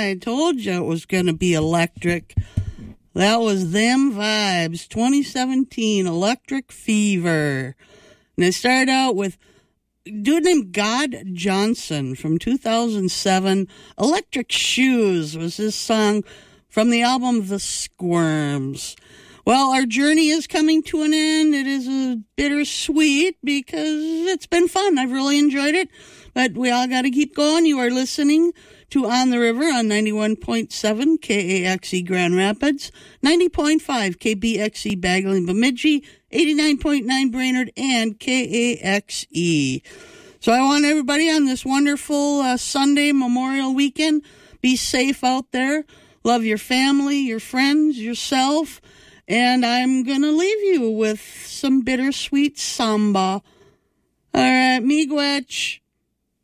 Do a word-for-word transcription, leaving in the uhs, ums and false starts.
I told you it was going to be electric. That was Them Vibes, twenty seventeen, Electric Fever. And I started out with a dude named God Johnson from two thousand seven. Electric Shoes was his song from the album The Squirms. Well, our journey is coming to an end. It is a bittersweet because it's been fun. I've really enjoyed it. But we all got to keep going. You are listening to On the River on ninety-one point seven K A X E Grand Rapids, ninety point five K B X E Bagley Bemidji, eighty-nine point nine Brainerd, and K A X E. So I want everybody on this wonderful uh, Sunday Memorial Weekend, be safe out there. Love your family, your friends, yourself. And I'm going to leave you with some bittersweet samba. All right, miigwech.